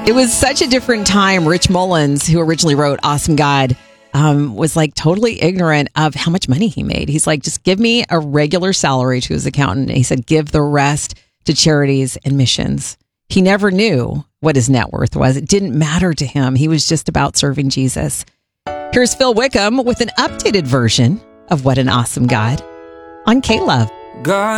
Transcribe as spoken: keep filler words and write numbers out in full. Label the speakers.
Speaker 1: It was such a different time. Rich Mullins, who originally wrote Awesome God, um, was like totally ignorant of how much money he made. He's like, just give me a regular salary to his accountant. And he said, give the rest to charities and missions. He never knew what his net worth was. It didn't matter to him. He was just about serving Jesus. Here's Phil Wickham with an updated version of What an Awesome God on K-Love.
Speaker 2: God.